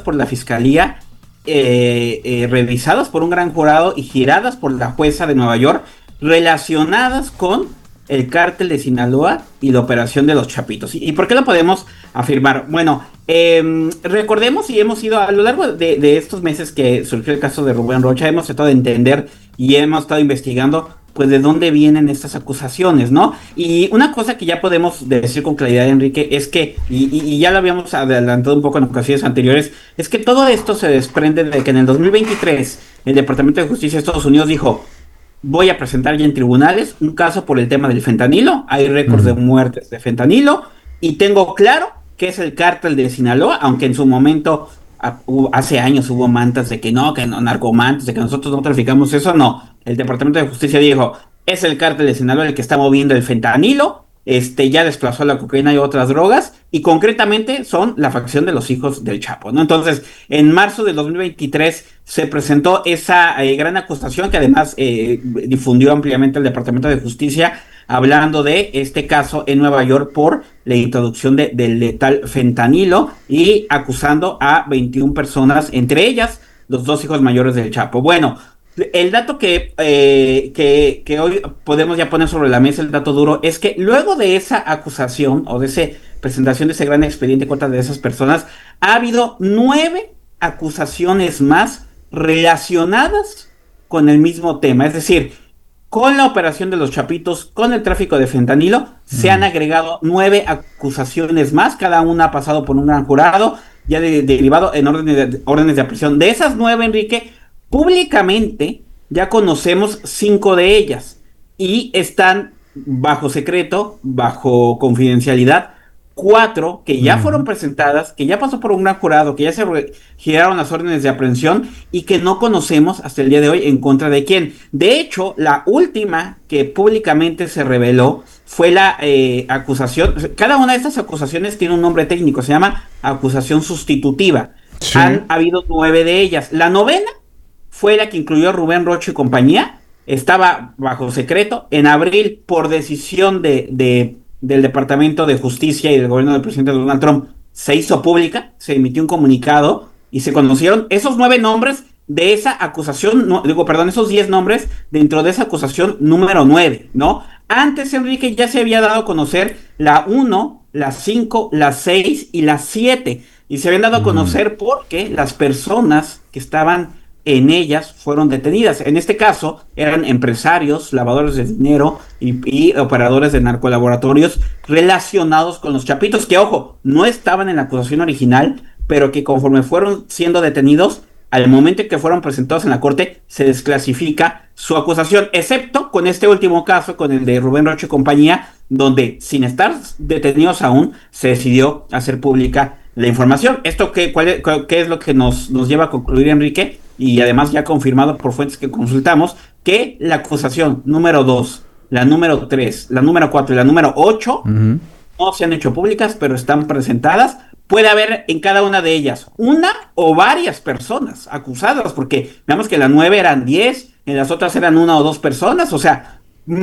por la fiscalía, revisadas por un gran jurado y giradas por la jueza de Nueva York, relacionadas con el cártel de Sinaloa y la operación de los Chapitos. ¿Y por qué lo podemos afirmar? Bueno, recordemos y hemos ido a lo largo de estos meses que surgió el caso de Rubén Rocha, hemos tratado de entender y hemos estado investigando pues de dónde vienen estas acusaciones, ¿no? Y una cosa que ya podemos decir con claridad, Enrique, es que, y ya lo habíamos adelantado un poco en ocasiones anteriores, es que todo esto se desprende de que en el 2023 el Departamento de Justicia de Estados Unidos dijo: voy a presentar ya en tribunales un caso por el tema del fentanilo, hay récords de muertes de fentanilo, y tengo claro que es el cártel de Sinaloa, aunque en su momento, hace años hubo mantas de que no, narcomantas, de que nosotros no traficamos eso, no. El Departamento de Justicia dijo: es el cártel de Sinaloa el que está moviendo el fentanilo, ya desplazó la cocaína y otras drogas, y concretamente son la facción de los hijos del Chapo, ¿no? Entonces, en marzo del 2023 se presentó esa gran acusación que además difundió ampliamente el Departamento de Justicia, hablando de este caso en Nueva York por la introducción del letal fentanilo y acusando a 21 personas, entre ellas los dos hijos mayores del Chapo. Bueno, el dato que hoy podemos ya poner sobre la mesa, el dato duro, es que luego de esa acusación o de esa presentación de ese gran expediente en contra de esas personas, ha habido 9 acusaciones más relacionadas con el mismo tema. Es decir, con la operación de los Chapitos, con el tráfico de fentanilo, se han agregado 9 acusaciones más, cada una ha pasado por un gran jurado, ya derivado en órdenes de aprehensión. De esas 9, Enrique, públicamente ya conocemos 5 de ellas y están bajo secreto, bajo confidencialidad, 4 que ya fueron presentadas, que ya pasó por un gran jurado, que ya se giraron las órdenes de aprehensión y que no conocemos hasta el día de hoy en contra de quién. De hecho, la última que públicamente se reveló fue la acusación. Cada una de estas acusaciones tiene un nombre técnico, se llama acusación sustitutiva. Sí. Han habido 9 de ellas. La novena fue la que incluyó a Rubén Rocha y compañía, estaba bajo secreto. En abril, por decisión del Departamento de Justicia y del gobierno del presidente Donald Trump, se hizo pública, se emitió un comunicado y se conocieron esos 9 nombres de esa acusación, esos 10 nombres dentro de esa acusación número 9, ¿no? Antes, Enrique, ya se había dado a conocer la 1, la 5, la 6 y la 7, y se habían dado a conocer porque las personas que estaban en ellas fueron detenidas. En este caso eran empresarios, lavadores de dinero y operadores de narcolaboratorios relacionados con los Chapitos, que, ojo, no estaban en la acusación original, pero que conforme fueron siendo detenidos, al momento en que fueron presentados en la corte, se desclasifica su acusación, excepto con este último caso, con el de Rubén Rocha y compañía, donde, sin estar detenidos aún, se decidió hacer pública la información. ¿Esto qué es lo que nos lleva a concluir, Enrique? Y además ya confirmado por fuentes que consultamos, que la acusación número 2, la número 3, la número 4 y la número 8 no se han hecho públicas, pero están presentadas. Puede haber en cada una de ellas una o varias personas acusadas, porque veamos que en la 9 eran 10, en las otras eran 1 o 2 personas, o sea,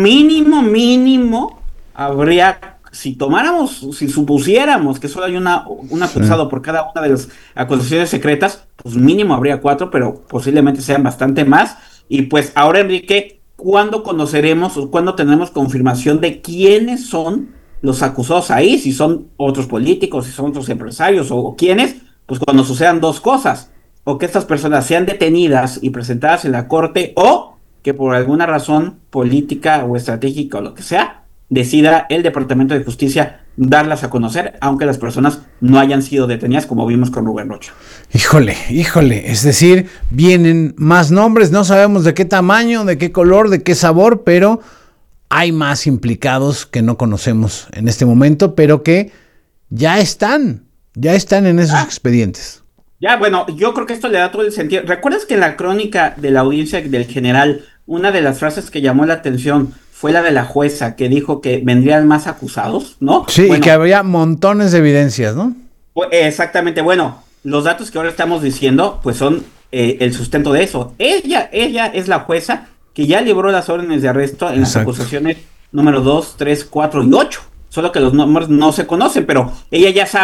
mínimo habría, si supusiéramos que solo hay un acusado por cada una de las acusaciones secretas, pues mínimo habría 4, pero posiblemente sean bastante más. Y pues ahora, Enrique, ¿cuándo conoceremos o cuándo tendremos confirmación de quiénes son los acusados ahí? Si son otros políticos, si son otros empresarios o quiénes, pues cuando sucedan 2 cosas: o que estas personas sean detenidas y presentadas en la corte, o que por alguna razón política o estratégica o lo que sea, decida el Departamento de Justicia darlas a conocer, aunque las personas no hayan sido detenidas, como vimos con Rubén Rocha. Híjole, es decir, vienen más nombres, no sabemos de qué tamaño, de qué color, de qué sabor, pero hay más implicados que no conocemos en este momento, pero que ya están en esos expedientes. Ya, bueno, yo creo que esto le da todo el sentido. ¿Recuerdas que en la crónica de la audiencia del general, una de las frases que llamó la atención fue la de la jueza, que dijo que vendrían más acusados, ¿no? Sí, bueno, y que habría montones de evidencias, ¿no? Exactamente. Bueno, los datos que ahora estamos diciendo, pues son el sustento de eso. Ella es la jueza que ya libró las órdenes de arresto en las acusaciones número 2, 3, 4 y 8. Solo que los nombres no se conocen, pero ella ya sabe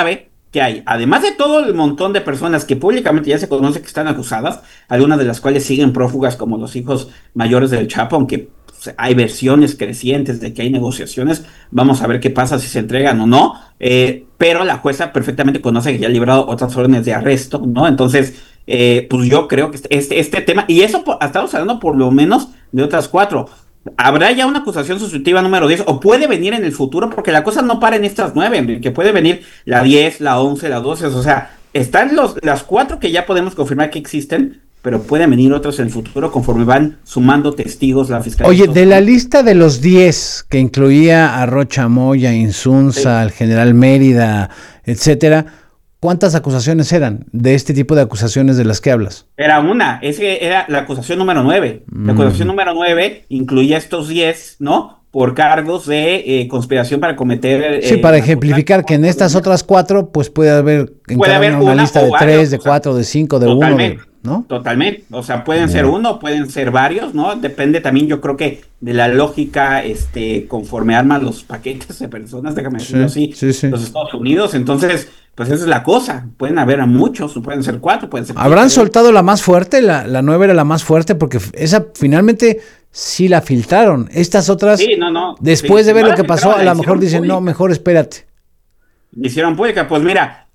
que hay, además de todo el montón de personas que públicamente ya se conoce que están acusadas, algunas de las cuales siguen prófugas como los hijos mayores del Chapo, aunque pues, hay versiones crecientes de que hay negociaciones, vamos a ver qué pasa si se entregan o no, pero la jueza perfectamente conoce que ya ha librado otras órdenes de arresto, ¿no? Entonces, pues yo creo que este tema, y eso estamos hablando por lo menos de otras 4. Habrá ya una acusación sustitutiva número 10, o puede venir en el futuro, porque la cosa no para en estas 9, que puede venir la 10, la 11, la 12, o sea, están las 4 que ya podemos confirmar que existen, pero pueden venir otras en el futuro conforme van sumando testigos la fiscalía. Oye, de la lista de los 10, que incluía a Rocha Moya, Insunza, sí, al general Mérida, etcétera, ¿cuántas acusaciones eran de este tipo de acusaciones de las que hablas? Era una, era la acusación número 9. La acusación número 9 incluía estos 10, ¿no? Por cargos de conspiración para cometer... Sí, para ejemplificar que en estas otras 4, pues puede haber una lista de 3, de 4, de 5, de 1, ¿no? Totalmente, o sea, pueden ser uno, pueden ser varios, ¿no? Depende también, yo creo que de la lógica, conforme arman los paquetes de personas, déjame decirlo así, los Estados Unidos, entonces, pues esa es la cosa, pueden haber a muchos, pueden ser 4, pueden ser... ¿Habrán soltado la más fuerte? La 9 era la más fuerte, porque esa finalmente sí la filtraron, estas otras, sí, después de ver lo que pasó, a lo mejor dicen, no, mejor espérate. Hicieron pública, pues mira,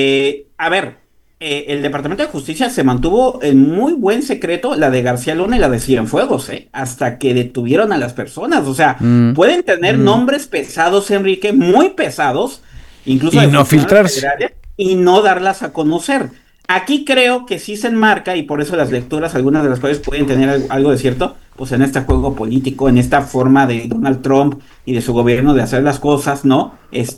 a ver... el Departamento de Justicia se mantuvo en muy buen secreto la de García Luna y la de Cienfuegos, hasta que detuvieron a las personas. O sea, pueden tener nombres pesados, Enrique, muy pesados, incluso y no filtrarse y no darlas a conocer. Aquí creo que sí se enmarca, y por eso las lecturas, algunas de las cuales pueden tener algo de cierto, pues en este juego político, en esta forma de Donald Trump y de su gobierno de hacer las cosas, ¿no?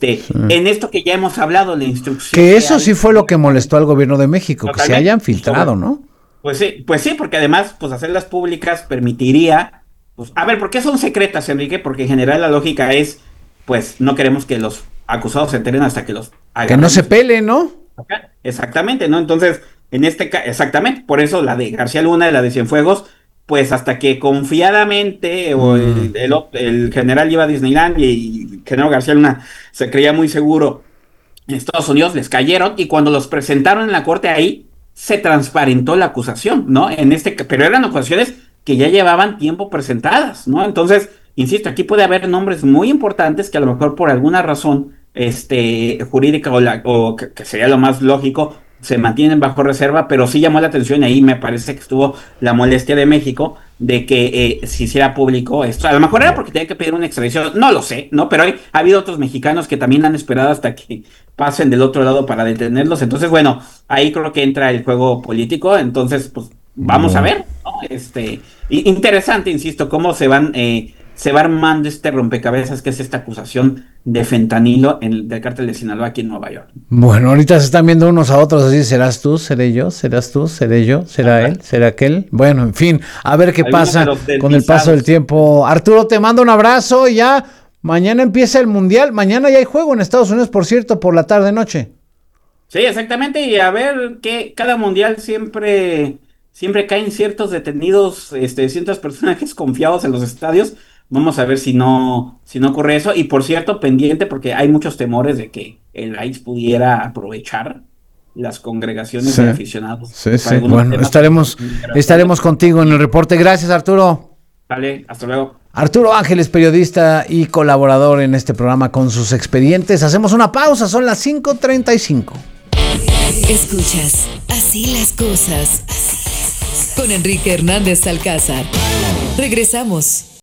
En esto que ya hemos hablado, la instrucción. Que eso sí fue lo que molestó al gobierno de México, que se hayan filtrado, ¿no? Pues sí, porque además, pues hacerlas públicas permitiría, pues, a ver, ¿por qué son secretas, Enrique? Porque en general la lógica es, pues, no queremos que los acusados se enteren hasta que los hagan. Que no se peleen, ¿no? Exactamente, ¿no? Entonces, en este caso, exactamente, por eso la de García Luna y la de Cienfuegos, pues hasta que confiadamente el general iba a Disneyland y el general García Luna se creía muy seguro en Estados Unidos, les cayeron, y cuando los presentaron en la corte ahí, se transparentó la acusación, ¿no? Pero eran acusaciones que ya llevaban tiempo presentadas, ¿no? Entonces, insisto, aquí puede haber nombres muy importantes que a lo mejor por alguna razón jurídica o que sería lo más lógico, se mantienen bajo reserva, pero sí llamó la atención, y ahí me parece que estuvo la molestia de México de que se hiciera público esto. A lo mejor era porque tenía que pedir una extradición, no lo sé, ¿no? Pero ha habido otros mexicanos que también han esperado hasta que pasen del otro lado para detenerlos. Entonces, bueno, ahí creo que entra el juego político. Entonces, pues vamos a ver, ¿no? Interesante, insisto, cómo se va armando este rompecabezas, que es esta acusación de fentanilo del cártel de Sinaloa aquí en Nueva York. Bueno, ahorita se están viendo unos a otros así, ¿serás tú? ¿Seré yo? ¿Serás tú? ¿Seré yo? ¿Será él? ¿Será aquel? Bueno, en fin, a ver qué pasa con el paso del tiempo. Arturo, te mando un abrazo, y ya mañana empieza el Mundial. Mañana ya hay juego en Estados Unidos, por cierto, por la tarde-noche. Sí, exactamente, y a ver que cada Mundial siempre caen ciertos detenidos, ciertos personajes confiados en los estadios. Vamos a ver si no ocurre eso. Y por cierto, pendiente, porque hay muchos temores de que el RAIS pudiera aprovechar las congregaciones de aficionados. Sí. Bueno, estaremos contigo en el reporte. Gracias, Arturo. Vale, hasta luego. Arturo Ángeles, periodista y colaborador en este programa con sus expedientes. Hacemos una pausa, son las 5:35. Escuchas Así las cosas con Enrique Hernández Alcázar. Regresamos.